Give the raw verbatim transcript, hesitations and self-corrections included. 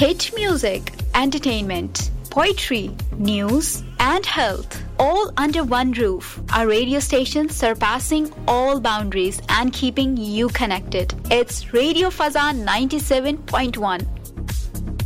hit music, entertainment, poetry, news, and health, all under one roof. Our radio station surpassing all boundaries and keeping you connected. It's Radio Fazan ninety-seven point one,